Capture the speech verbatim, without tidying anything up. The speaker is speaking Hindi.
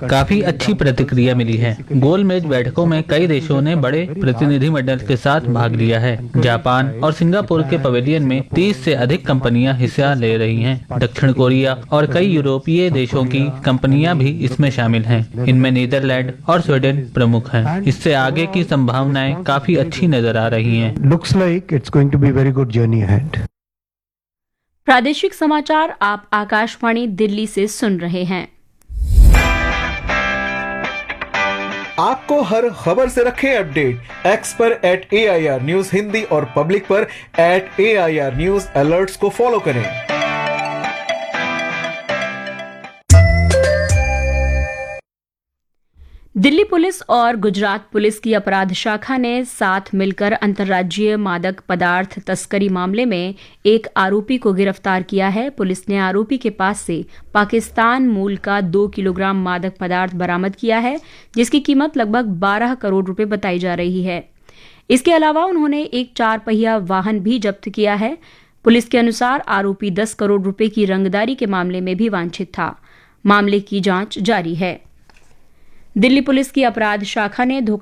काफी अच्छी प्रतिक्रिया मिली है। गोलमेज बैठकों में कई देशों ने बड़े प्रतिनिधिमंडल के साथ भाग लिया है। जापान और सिंगापुर के पवेलियन में तीस से अधिक कंपनियां हिस्सा ले रही हैं। दक्षिण कोरिया और कई यूरोपीय देशों की कंपनियां भी इसमें शामिल हैं। इनमें नीदरलैंड और स्वीडन प्रमुख हैं। इससे आगे की संभावनाएं काफी अच्छी नजर आ रही हैं। Looks like it's going to be a very good journey ahead. प्रादेशिक समाचार आप आकाशवाणी दिल्ली से सुन रहे हैं। आपको हर खबर से रखें अपडेट। एक्स पर eight A I R news Hindi और पब्लिक पर eight A I R news alerts को फॉलो करें। दिल्ली पुलिस और गुजरात पुलिस की अपराध शाखा ने साथ मिलकर अंतर्राज्यीय मादक पदार्थ तस्करी मामले में एक आरोपी को गिरफ्तार किया है। पुलिस ने आरोपी के पास से पाकिस्तान मूल का दो किलोग्राम मादक पदार्थ बरामद किया है, जिसकी कीमत लगभग बारह करोड़ रुपए बताई जा रही है। इसके अलावा उन्होंने एक चार पहिया वाहन भी जब्त किया है। पुलिस के अनुसार आरोपी दस करोड़ रुपए की रंगदारी के मामले में भी वांछित था। मामले की जांच जारी है। दिल्ली पुलिस की अपराध शाखा ने धोखा